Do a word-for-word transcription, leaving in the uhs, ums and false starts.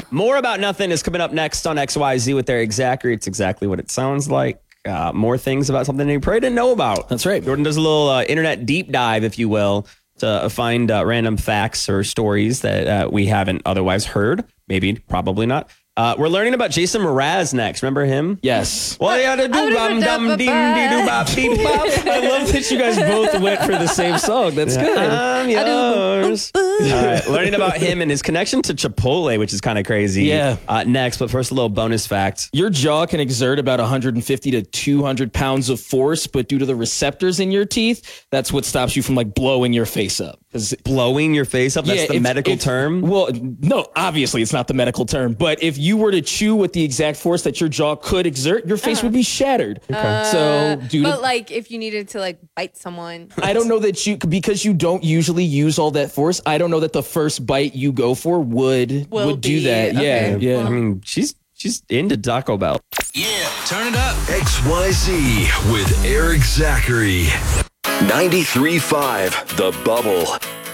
More About Nothing is coming up next on X Y Z with Eric Zachary. It's exactly what it sounds like. Uh, more things about something you probably didn't know about. That's right. Jordan does a little uh, internet deep dive, if you will, to find uh, random facts or stories that uh, we haven't otherwise heard. Maybe, probably not. Uh, we're learning about Jason Mraz next. Remember him? Yes. Well, yeah, do bum dum ding dee doo bop beep bop. I love that you guys both went for the same song. That's Yeah. good. I'm yours. All right, learning about him and his connection to Chipotle, which is kind of crazy. Yeah. Uh, next, but first, a little bonus fact. Your jaw can exert about one hundred fifty to two hundred pounds of force, but due to the receptors in your teeth, that's what stops you from like blowing your face up. Blowing your face up? That's Yeah, the it's- medical it's- term? Well, no, obviously it's not the medical term, but if you were to chew with the exact force that your jaw could exert, your face would be shattered. Uh, So, due but to, like if you needed to like bite someone, I don't know that you, because you don't usually use all that force, I don't know that the first bite you go for would, Will would do be, that. okay. Yeah, yeah. I mean, she's she's into Taco Bell. Yeah, turn it up. X Y Z with Eric Zachary. ninety-three point five The Bubble.